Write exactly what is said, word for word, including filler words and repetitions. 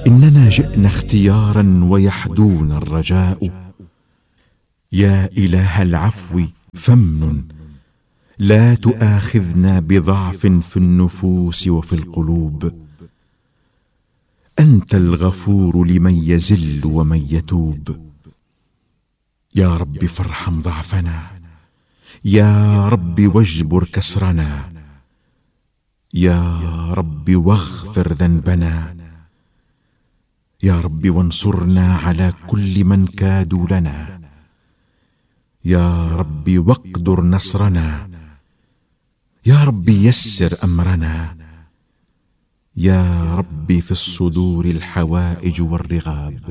إننا جئنا اختيارا ويحدونا الرجاء. يا إله العفو فامنن، لا تؤاخذنا بضعف في النفوس وفي القلوب. أنت الغفور لمن يزل ومن يتوب. يا رب فارحم ضعفنا، يا رب واجبر كسرنا، يا رب واغفر ذنبنا، يا رب وانصرنا على كل من كادوا لنا، يا رب واقدر نصرنا، يا رب يسر أمرنا، يا رب في الصدور الحوائج والرغاب.